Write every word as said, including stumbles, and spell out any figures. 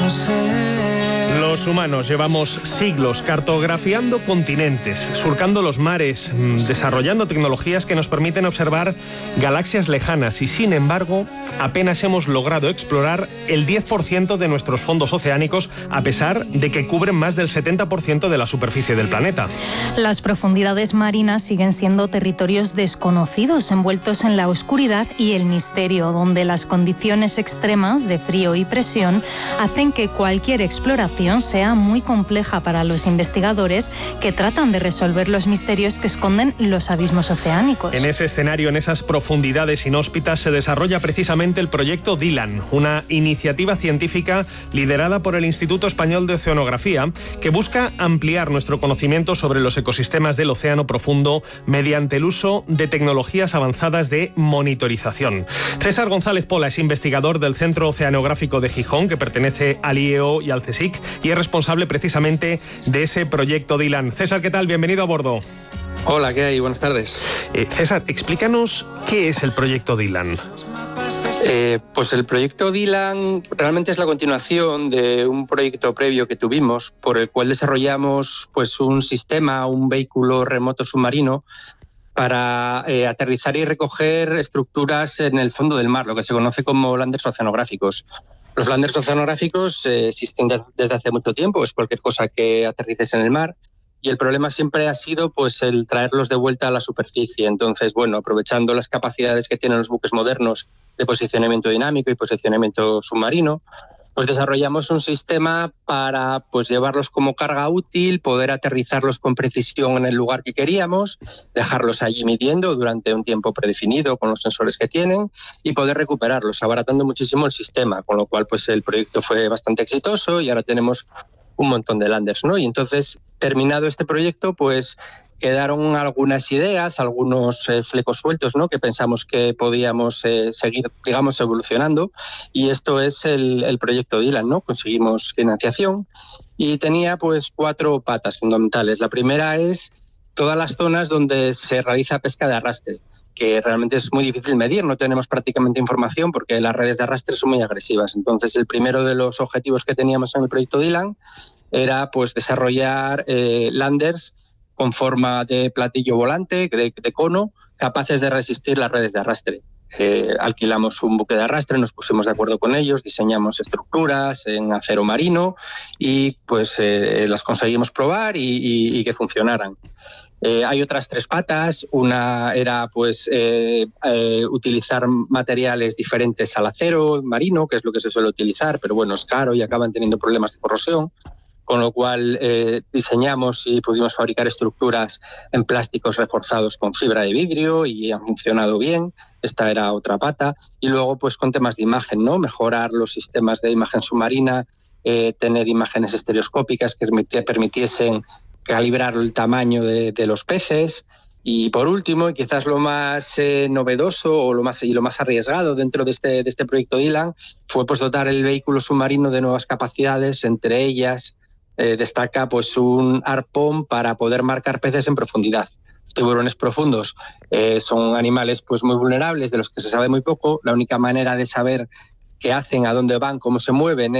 Los humanos llevamos siglos cartografiando continentes, surcando los mares, desarrollando tecnologías que nos permiten observar galaxias lejanas y, sin embargo, apenas hemos logrado explorar el diez por ciento de nuestros fondos oceánicos, a pesar de que cubren más del setenta por ciento de la superficie del planeta. Las profundidades marinas siguen siendo territorios desconocidos, envueltos en la oscuridad y el misterio, donde las condiciones extremas de frío y presión hacen que cualquier exploración sea muy compleja para los investigadores que tratan de resolver los misterios que esconden los abismos oceánicos. En ese escenario, en esas profundidades inhóspitas, se desarrolla precisamente el proyecto DILAN, una iniciativa científica liderada por el Instituto Español de Oceanografía que busca ampliar nuestro conocimiento sobre los ecosistemas del océano profundo mediante el uso de tecnologías avanzadas de monitorización. César González Pola es investigador del Centro Oceanográfico de Gijón, que pertenece al I E O y al CSIC, y es responsable precisamente de ese proyecto DILAN. César, ¿qué tal? Bienvenido a bordo. Hola, ¿qué hay? Buenas tardes. Eh, César, explícanos qué es el proyecto DILAN. Eh, pues el proyecto DILAN realmente es la continuación de un proyecto previo que tuvimos, por el cual desarrollamos pues un sistema, un vehículo remoto submarino para eh, aterrizar y recoger estructuras en el fondo del mar, lo que se conoce como landers oceanográficos. Los landers oceanográficos eh, existen desde hace mucho tiempo, es cualquier cosa que aterrices en el mar, y el problema siempre ha sido pues el traerlos de vuelta a la superficie. Entonces, bueno, aprovechando las capacidades que tienen los buques modernos de posicionamiento dinámico y posicionamiento submarino, pues desarrollamos un sistema para pues llevarlos como carga útil, poder aterrizarlos con precisión en el lugar que queríamos, dejarlos allí midiendo durante un tiempo predefinido con los sensores que tienen y poder recuperarlos, abaratando muchísimo el sistema, con lo cual pues el proyecto fue bastante exitoso y ahora tenemos un montón de landers, ¿no? Y entonces, terminado este proyecto, pues quedaron algunas ideas, algunos eh, flecos sueltos, ¿no?, que pensamos que podíamos eh, seguir, digamos, evolucionando, y esto es el, el proyecto DILAN, ¿no? Conseguimos financiación y tenía pues cuatro patas fundamentales. La primera es todas las zonas donde se realiza pesca de arrastre, que realmente es muy difícil medir, no tenemos prácticamente información porque las redes de arrastre son muy agresivas. Entonces, el primero de los objetivos que teníamos en el proyecto DILAN era pues desarrollar eh, landers con forma de platillo volante, de, de cono, capaces de resistir las redes de arrastre. Eh, alquilamos un buque de arrastre, nos pusimos de acuerdo con ellos, diseñamos estructuras en acero marino y pues eh, las conseguimos probar y, y, y que funcionaran. Eh, hay otras tres patas. Una era pues eh, eh, utilizar materiales diferentes al acero marino, que es lo que se suele utilizar, pero bueno, es caro y acaban teniendo problemas de corrosión. Con lo cual eh, diseñamos y pudimos fabricar estructuras en plásticos reforzados con fibra de vidrio y han funcionado bien. Esta era otra pata. Y luego, pues con temas de imagen, ¿no? Mejorar los sistemas de imagen submarina, eh, tener imágenes estereoscópicas que permitiesen calibrar el tamaño de, de los peces. Y por último, y quizás lo más eh, novedoso o lo más, y lo más arriesgado dentro de este, de este proyecto DILAN fue pues dotar el vehículo submarino de nuevas capacidades, entre ellas Eh, destaca pues un arpón para poder marcar peces en profundidad. Los tiburones profundos eh, son animales pues muy vulnerables, de los que se sabe muy poco. La única manera de saber qué hacen, a dónde van, cómo se mueven